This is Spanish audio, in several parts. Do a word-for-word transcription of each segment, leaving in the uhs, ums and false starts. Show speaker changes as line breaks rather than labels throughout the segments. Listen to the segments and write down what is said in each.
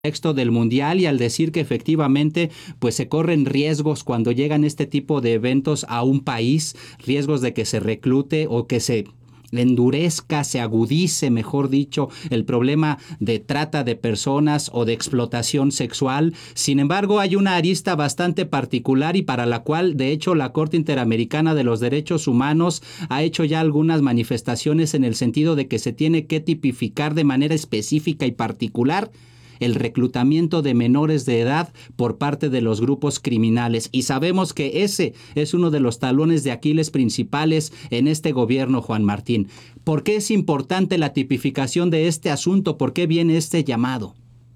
contexto del mundial y al decir que efectivamente pues se corren riesgos cuando llegan este tipo de eventos a un país, riesgos de que se reclute o que se endurezca, se agudice, mejor dicho, el problema de trata de personas o de explotación sexual. Sin embargo, hay una arista bastante particular y para la cual, de hecho, la Corte Interamericana de los Derechos Humanos ha hecho ya algunas manifestaciones en el sentido de que se tiene que tipificar de manera específica y particular el reclutamiento de menores de edad por parte de los grupos criminales. Y sabemos que ese es uno de los talones de Aquiles principales en este gobierno, Juan Martín. ¿Por qué es importante la tipificación de este asunto? ¿Por qué viene este llamado?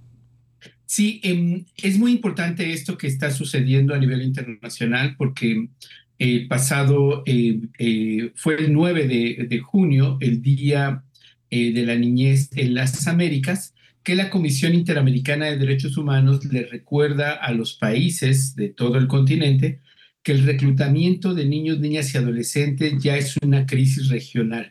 Sí, eh, es muy importante esto que está sucediendo a nivel internacional porque el pasado eh, eh, fue el nueve de, de junio, el Día eh, de la Niñez en las Américas, que la Comisión Interamericana de Derechos Humanos le recuerda a los países de todo el continente que el reclutamiento de niños, niñas y adolescentes ya es una crisis regional.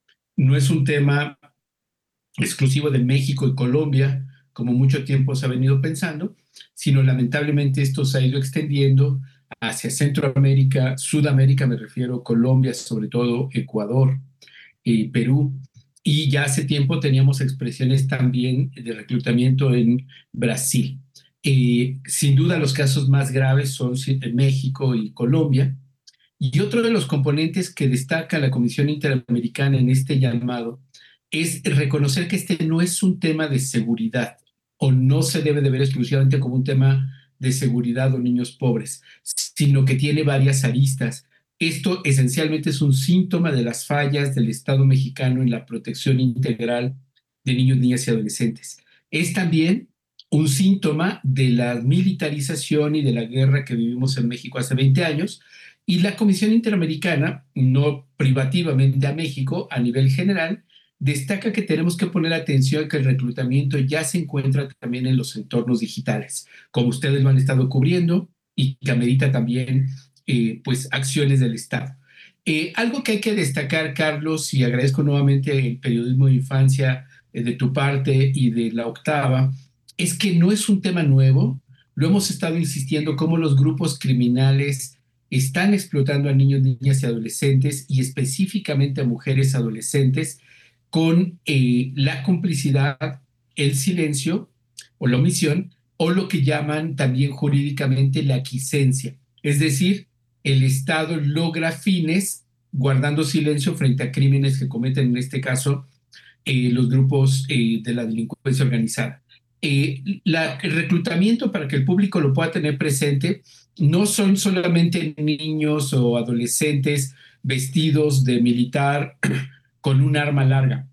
No es un tema exclusivo de México y Colombia, como mucho tiempo se ha venido pensando, sino lamentablemente esto se ha ido extendiendo hacia Centroamérica, Sudamérica, me refiero, Colombia, sobre todo Ecuador, eh, Perú, y ya hace tiempo teníamos expresiones también de reclutamiento en Brasil. Eh, sin duda los casos más graves son en México y Colombia, y otro de los componentes que destaca la Comisión Interamericana en este llamado es reconocer que este no es un tema de seguridad o no se debe de ver exclusivamente como un tema de seguridad o niños pobres, sino que tiene varias aristas. Esto esencialmente es un síntoma de las fallas del Estado mexicano en la protección integral de niños, niñas y adolescentes. Es también un síntoma de la militarización y de la guerra que vivimos en México hace veinte años, y la Comisión Interamericana, no privativamente a México, a nivel general, destaca que tenemos que poner atención a que el reclutamiento ya se encuentra también en los entornos digitales, como ustedes lo han estado cubriendo y que amerita también eh, pues, acciones del Estado. Eh, algo que hay que destacar, Carlos, y agradezco nuevamente el periodismo de infancia eh, de tu parte y de la Octava, es que no es un tema nuevo, lo hemos estado insistiendo, cómo los grupos criminales están explotando a niños, niñas y adolescentes, y específicamente a mujeres adolescentes, con eh, la complicidad, el silencio o la omisión, o lo que llaman también jurídicamente la aquiescencia. Es decir, el Estado logra fines guardando silencio frente a crímenes que cometen, en este caso, eh, los grupos eh, de la delincuencia organizada. Eh, la, el reclutamiento, para que el público lo pueda tener presente, no son solamente niños o adolescentes vestidos de militar con un arma larga.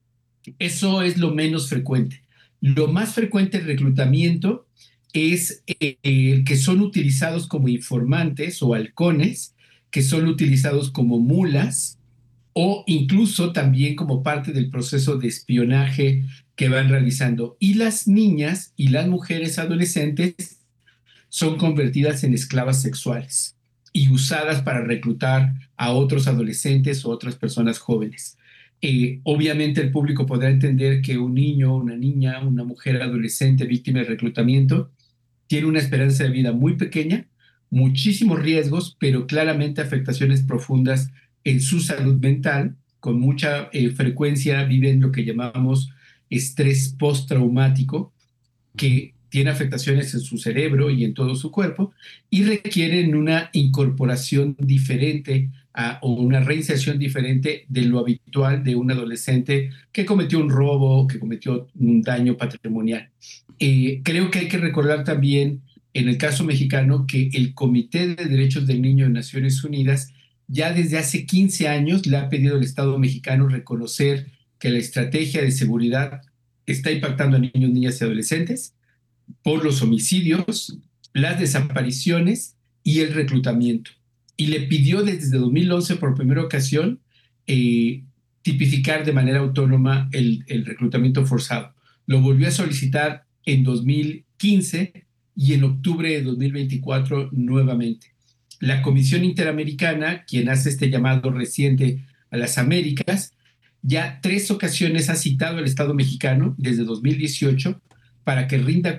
Eso es lo menos frecuente. Lo más frecuente el reclutamiento es eh, el que son utilizados como informantes o halcones, que son utilizados como mulas o incluso también como parte del proceso de espionaje que van realizando. Y las niñas y las mujeres adolescentes son convertidas en esclavas sexuales y usadas para reclutar a otros adolescentes o otras personas jóvenes. Eh, obviamente el público podrá entender que un niño, una niña, una mujer adolescente víctima de reclutamiento tiene una esperanza de vida muy pequeña, muchísimos riesgos, pero claramente afectaciones profundas en su salud mental. Con mucha eh, frecuencia viven lo que llamamos estrés postraumático, que tiene afectaciones en su cerebro y en todo su cuerpo, y requieren una incorporación diferente a, o una reinserción diferente de lo habitual de un adolescente que cometió un robo, que cometió un daño patrimonial. Eh, creo que hay que recordar también, en el caso mexicano, que el Comité de Derechos del Niño de Naciones Unidas ya desde hace quince años le ha pedido al Estado mexicano reconocer que la estrategia de seguridad está impactando a niños, niñas y adolescentes por los homicidios, las desapariciones y el reclutamiento. Y le pidió desde dos mil once por primera ocasión eh, tipificar de manera autónoma el, el reclutamiento forzado. Lo volvió a solicitar en dos mil quince y en octubre de dos mil veinticuatro nuevamente. La Comisión Interamericana, quien hace este llamado reciente a las Américas, ya tres ocasiones ha citado al Estado mexicano desde dos mil dieciocho para que rinda